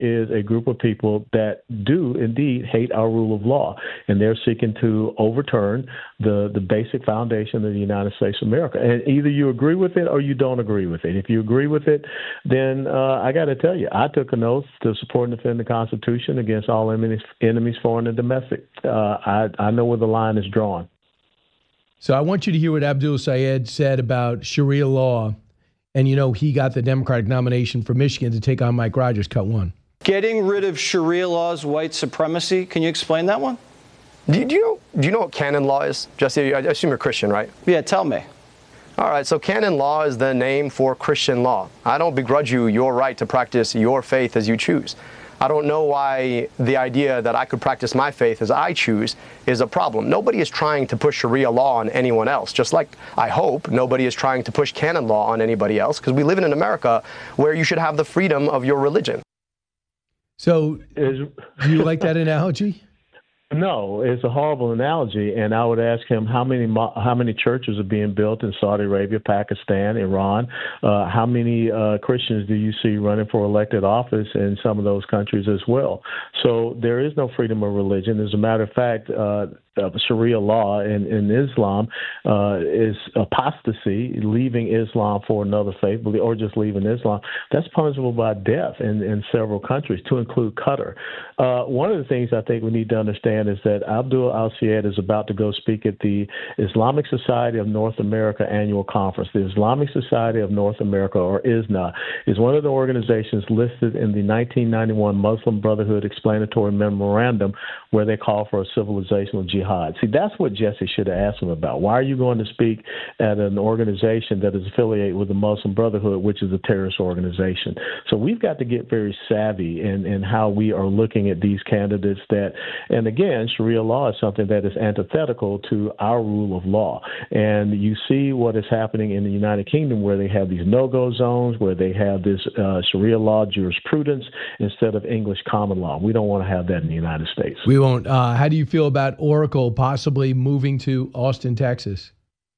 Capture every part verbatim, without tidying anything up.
is a group of people that do indeed hate our rule of law, and they're seeking to overturn the, the basic foundation of the United States of America. And either you agree with it or you don't agree with it. If you agree with it, then uh, I got to tell you, I took an oath to support and defend the Constitution against all enemies, enemies foreign and domestic. Uh, I, I know where the line is drawn. So I want you to hear what Abdul Sayed said about Sharia law. And, you know, he got the Democratic nomination for Michigan to take on Mike Rogers. Cut one. Getting rid of Sharia law is white supremacy. Can you explain that one? Do, do, you know, do you know what canon law is? Jesse, I assume you're Christian, right? Yeah, tell me. All right, so canon law is the name for Christian law. I don't begrudge you your right to practice your faith as you choose. I don't know why the idea that I could practice my faith as I choose is a problem. Nobody is trying to push Sharia law on anyone else, just like I hope nobody is trying to push canon law on anybody else, because we live in an America where you should have the freedom of your religion. So, do you like that analogy? No, it's a horrible analogy, and I would ask him how many how many churches are being built in Saudi Arabia, Pakistan, Iran. Uh, how many uh, Christians do you see running for elected office in some of those countries as well? So there is no freedom of religion. As a matter of fact, uh, of Sharia law in, in Islam uh, is apostasy, leaving Islam for another faith, or just leaving Islam. That's punishable by death in, in several countries, to include Qatar. Uh, one of the things I think we need to understand is that Abdul Al-Sayed is about to go speak at the Islamic Society of North America annual conference. The Islamic Society of North America, or I S N A, is one of the organizations listed in the nineteen ninety-one Muslim Brotherhood Explanatory Memorandum, where they call for a civilizational jihad. See, that's what Jesse should have asked him about. Why are you going to speak at an organization that is affiliated with the Muslim Brotherhood, which is a terrorist organization? So we've got to get very savvy in, in how we are looking at these candidates that, and again, Sharia law is something that is antithetical to our rule of law. And you see what is happening in the United Kingdom, where they have these no-go zones, where they have this uh, Sharia law jurisprudence instead of English common law. We don't want to have that in the United States. We won't. Uh, how do you feel about Oracle possibly moving to Austin, Texas?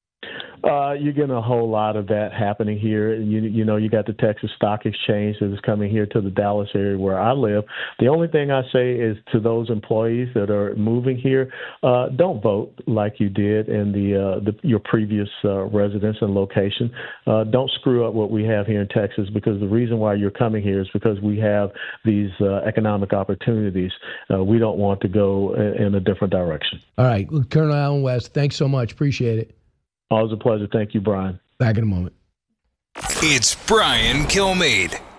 Uh, you're getting a whole lot of that happening here. You, you know, you got the Texas Stock Exchange that is coming here to the Dallas area where I live. The only thing I say is to those employees that are moving here, uh, don't vote like you did in the, uh, the your previous uh, residence and location. Uh, don't screw up what we have here in Texas, because the reason why you're coming here is because we have these uh, economic opportunities. Uh, we don't want to go in, in a different direction. All right. Well, Colonel Allen West, thanks so much. Appreciate it. Always a pleasure. Thank you, Brian. Back in a moment. It's Brian Kilmeade.